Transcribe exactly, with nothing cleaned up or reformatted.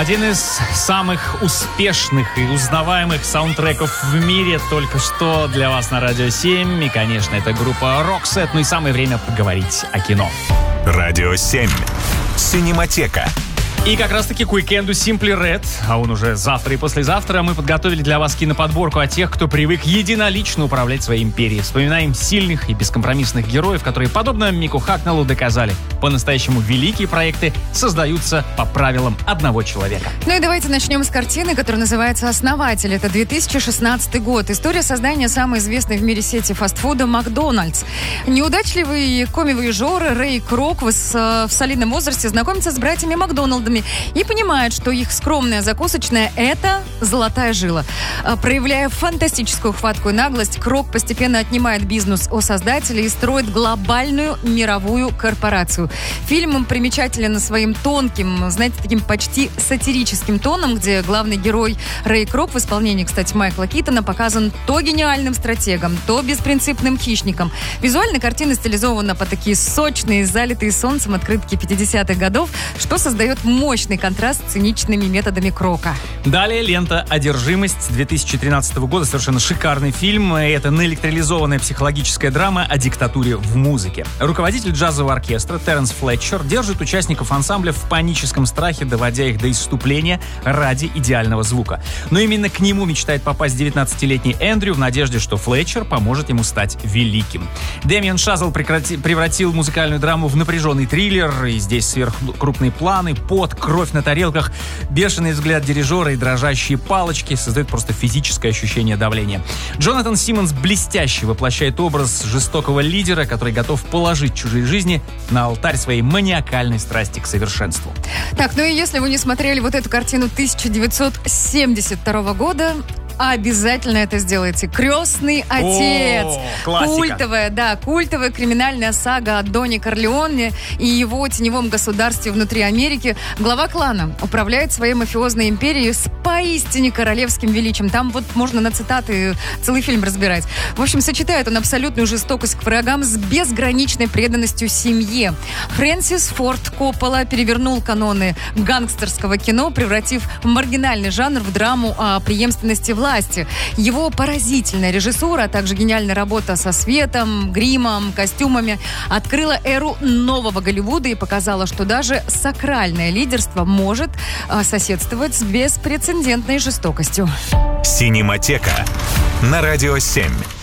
Один из самых успешных и узнаваемых саундтреков в мире только что для вас на Радио семь. И, конечно, это группа Roxette. Ну и самое время поговорить о кино. Радио семь. Синематека. И как раз-таки к уикенду Simply Red, а он уже завтра и послезавтра, мы подготовили для вас киноподборку о тех, кто привык единолично управлять своей империей. Вспоминаем сильных и бескомпромиссных героев, которые, подобно Мику Хакнеллу, доказали, по-настоящему великие проекты создаются по правилам одного человека. Ну и давайте начнем с картины, которая называется «Основатель». Это две тысячи шестнадцатый год. История создания самой известной в мире сети фастфуда «Макдональдс». Неудачливый коми-вояжер Рэй Крок в солидном возрасте знакомится с братьями Макдоналдами и понимает, что их скромная закусочная – это золотая жила. Проявляя фантастическую хватку и наглость, Крок постепенно отнимает бизнес у создателей и строит глобальную мировую корпорацию. Фильм примечателен своим тонким, знаете, таким почти сатирическим тоном, где главный герой Рэй Крок в исполнении, кстати, Майкла Китона показан то гениальным стратегом, то беспринципным хищником. Визуально картина стилизована по такие сочные, залитые солнцем открытки пятидесятых годов, что создает мощный контраст с циничными методами Крока. Далее лента «Одержимость» две тысячи тринадцатого года. Совершенно шикарный фильм. Это наэлектролизованная психологическая драма о диктатуре в музыке. Руководитель джазового оркестра Терренс Флетчер держит участников ансамбля в паническом страхе, доводя их до исступления ради идеального звука. Но именно к нему мечтает попасть девятнадцатилетний Эндрю в надежде, что Флетчер поможет ему стать великим. Дэмиан Шазел прекрати... превратил музыкальную драму в напряженный триллер. И здесь сверхкрупные планы, пот, кровь на тарелках, бешеный взгляд дирижера и дрожащие палочки создают просто физическое ощущение давления. Джонатан Симмонс блестяще воплощает образ жестокого лидера, который готов положить чужие жизни на алтарь своей маниакальной страсти к совершенству. Так, ну и если вы не смотрели вот эту картину тысяча девятьсот семьдесят второго года, обязательно это сделайте. «Крестный отец». О, классика. Культовая, да, культовая криминальная сага о Доне Корлеоне и его теневом государстве внутри Америки. Глава клана управляет своей мафиозной империей с поистине королевским величием. Там вот можно на цитаты целый фильм разбирать. В общем, сочетает он абсолютную жестокость к врагам с безграничной преданностью семье. Фрэнсис Форд Коппола перевернул каноны гангстерского кино, превратив маргинальный жанр в драму о преемственности власти. Его поразительная режиссура, а также гениальная работа со светом, гримом, костюмами открыла эру нового Голливуда и показала, что даже сакральное лидерство может а, соседствовать с беспрецедентной жестокостью. Синематека на Радио семь.